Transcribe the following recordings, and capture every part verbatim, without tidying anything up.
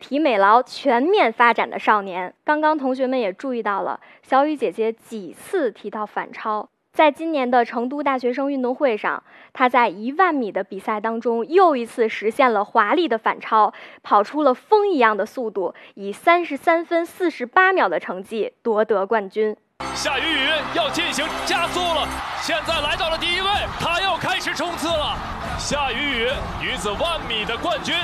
体美劳全面发展的少年。刚刚同学们也注意到了，小雨姐姐几次提到反超。在今年的成都大学生运动会上，她在一万米的比赛当中又一次实现了华丽的反超，跑出了风一样的速度，以三十三分四十八秒的成绩夺得冠军。 夏雨雨要进行加速了，现在来到了第一位，她要开始冲刺了。夏雨雨女子万米的冠军。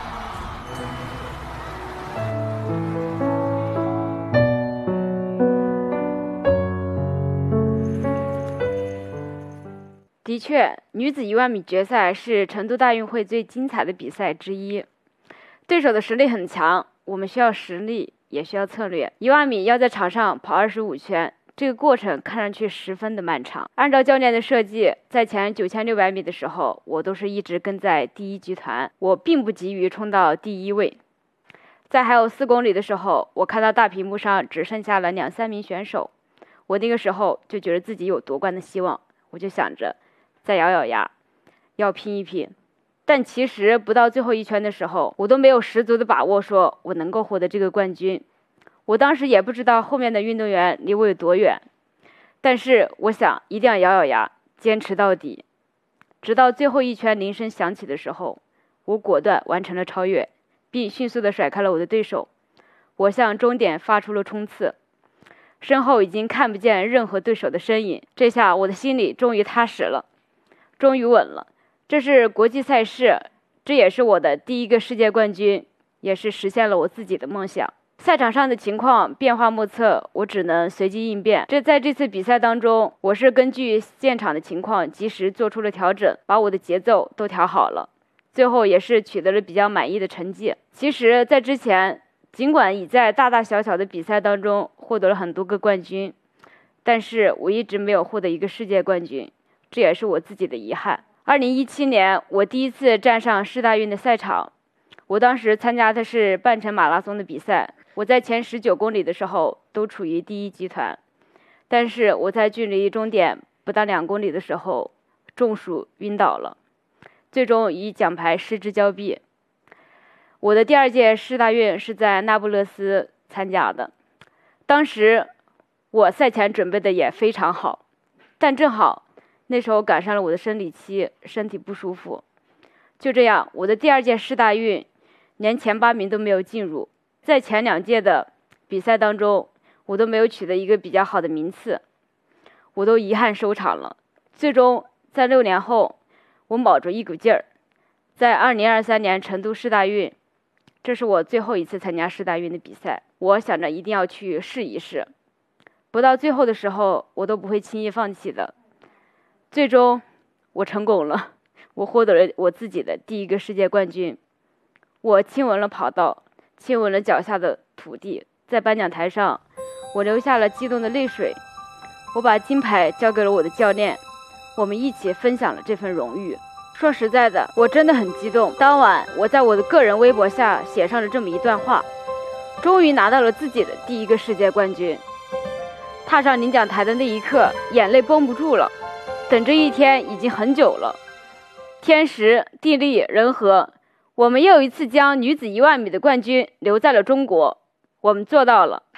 的确，女子一万米决赛是成都大运会最精彩的比赛之一。对手的实力很强，我们需要实力，也需要策略。一万米要在场上跑二十五圈，这个过程看上去十分的漫长。按照教练的设计，在前九千六百米的时候，我都是一直跟在第一集团，我并不急于冲到第一位。在还有四公里的时候，我看到大屏幕上只剩下了两三名选手，我那个时候就觉得自己有夺冠的希望，我就想着再咬咬牙，要拼一拼。但其实不到最后一圈的时候，我都没有十足的把握说我能够获得这个冠军。我当时也不知道后面的运动员离我有多远，但是我想一定要咬咬牙，坚持到底。直到最后一圈铃声响起的时候，我果断完成了超越，并迅速地甩开了我的对手。我向终点发出了冲刺，身后已经看不见任何对手的身影，这下我的心里终于踏实了，终于稳了。这是国际赛事，这也是我的第一个世界冠军，也是实现了我自己的梦想。赛场上的情况变化莫测，我只能随机应变。这在这次比赛当中，我是根据现场的情况及时做出了调整，把我的节奏都调好了，最后也是取得了比较满意的成绩。其实在之前，尽管已在大大小小的比赛当中获得了很多个冠军，但是我一直没有获得一个世界冠军，这也是我自己的遗憾。二零一七年，我第一次站上世大运的赛场，我当时参加的是半程马拉松的比赛，我在前十九公里的时候都处于第一集团，但是我在距离终点不到两公里的时候中暑晕倒了，最终以奖牌失之交臂。我的第二届世大运是在那不勒斯参加的，当时我赛前准备的也非常好，但正好那时候赶上了我的生理期，身体不舒服。就这样，我的第二届世大运连前八名都没有进入，在前两届的比赛当中，我都没有取得一个比较好的名次，我都遗憾收场了。最终在六年后，我卯着一股劲儿，在二零二三年成都世大运，这是我最后一次参加世大运的比赛，我想着一定要去试一试，不到最后的时候我都不会轻易放弃的。最终我成功了，我获得了我自己的第一个世界冠军。我亲吻了跑道，亲吻了脚下的土地，在颁奖台上我流下了激动的泪水。我把金牌交给了我的教练，我们一起分享了这份荣誉。说实在的，我真的很激动。当晚我在我的个人微博下写上了这么一段话：终于拿到了自己的第一个世界冠军。踏上领奖台的那一刻，眼泪绷不住了，等这一天已经很久了。天时地利人和，我们又一次将女子一万米的冠军留在了中国，我们做到了。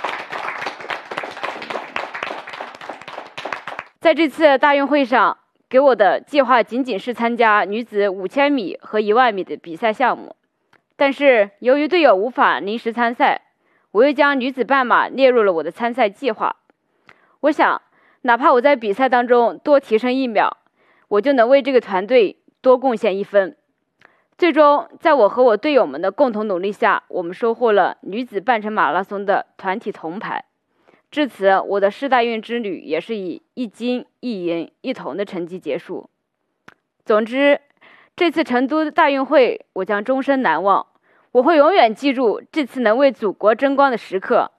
在这次大运会上，给我的计划仅仅是参加女子五千米和一万米的比赛项目，但是由于队友无法临时参赛，我又将女子半马列入了我的参赛计划。我想，哪怕我在比赛当中多提升一秒，我就能为这个团队多贡献一分。最终，在我和我队友们的共同努力下，我们收获了女子半程马拉松的团体铜牌。至此，我的世大运之旅也是以一金一银一铜的成绩结束。总之，这次成都大运会我将终身难忘，我会永远记住这次能为祖国争光的时刻。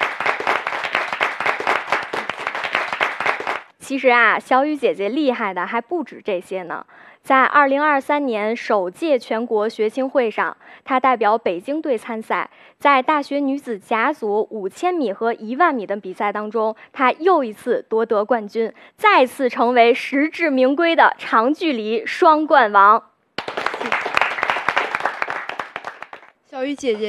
其实啊，小雨姐姐厉害的还不止这些呢。在二零二三年首届全国学青会上，她代表北京队参赛，在大学女子甲组五千米和一万米的比赛当中，她又一次夺得冠军，再次成为实至名归的长距离双冠王。 小雨姐姐